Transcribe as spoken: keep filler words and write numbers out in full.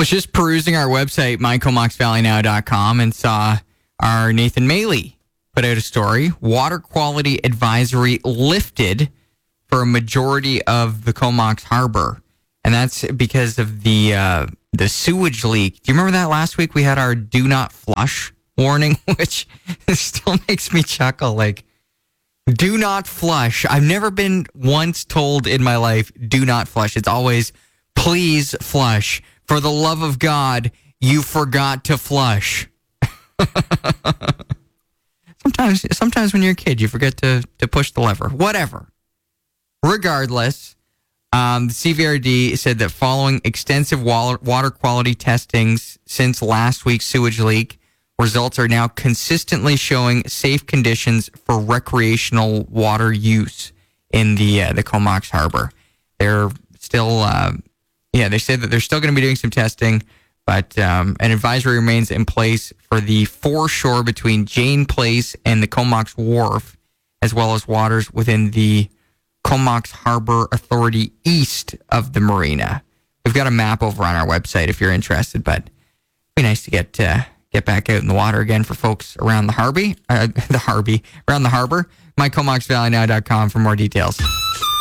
Was just perusing our website, my comox valley now dot com, and saw our Nathan Maley put out a story. Water quality advisory lifted for a majority of the Comox Harbor. And that's because of the uh, the sewage leak. Do you remember that last week we had our do not flush warning, which still makes me chuckle. Like, do not flush. I've never been once told in my life, do not flush. It's always, please flush. For the love of God, you forgot to flush. sometimes, sometimes when you're a kid, you forget to, to push the lever. Whatever. Regardless, um, the C V R D said that following extensive water quality testings since last week's sewage leak, results are now consistently showing safe conditions for recreational water use in the uh, the Comox Harbor. They're still, uh, yeah, they said that they're still going to be doing some testing, but um, an advisory remains in place for the foreshore between Jane Place and the Comox Wharf, as well as waters within the Comox Harbor Authority east of the marina. We've got a map over on our website if you're interested, but it'd be nice to get uh, get back out in the water again for folks around the Harby, uh, the Harby, around the harbor. my comox valley now dot com for more details.